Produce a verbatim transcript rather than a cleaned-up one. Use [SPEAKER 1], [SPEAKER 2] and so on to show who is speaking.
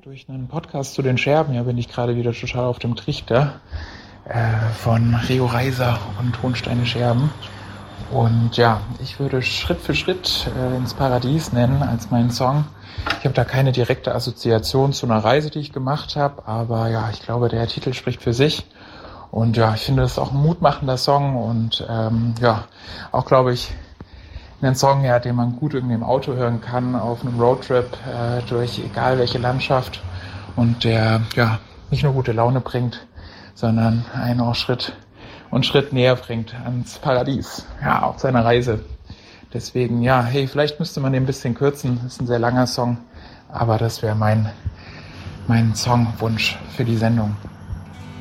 [SPEAKER 1] durch einen Podcast zu den Scherben, ja, bin ich gerade wieder total auf dem Trichter äh, von Rio Reiser und Tonsteine Scherben. Und ja, ich würde Schritt für Schritt äh, ins Paradies nennen als meinen Song. Ich habe da keine direkte Assoziation zu einer Reise, die ich gemacht habe, aber ja, ich glaube, der Titel spricht für sich. Und ja, ich finde, das ist auch ein mutmachender Song und ähm, ja, auch, glaube ich, ein Song, ja, den man gut irgendwie im Auto hören kann, auf einem Roadtrip äh, durch egal welche Landschaft und der ja nicht nur gute Laune bringt, sondern einen auch Schritt und Schritt näher bringt ans Paradies, ja, auf seiner Reise. Deswegen, ja, hey, vielleicht müsste man den ein bisschen kürzen, das ist ein sehr langer Song, aber das wäre mein, mein Songwunsch für die Sendung.